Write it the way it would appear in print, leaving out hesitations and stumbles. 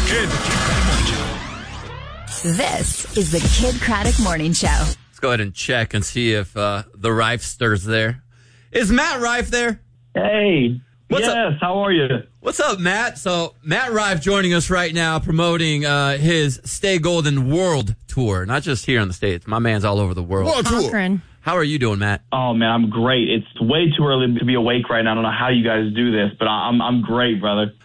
Kid Craddock Morning Show. This is the Kid Craddock Morning Show. Let's go ahead and check and see if the Rifester's there. Is Matt Rife there? Hey. What's yes, up? How are you? What's up, Matt? So, Matt Rife joining us right now promoting his Stay Golden World Tour. Not just here in the States. My man's all over the world. World Tour. How are you doing, Matt? Oh, man, I'm great. It's way too early to be awake right now. I don't know how you guys do this, but I'm great, brother.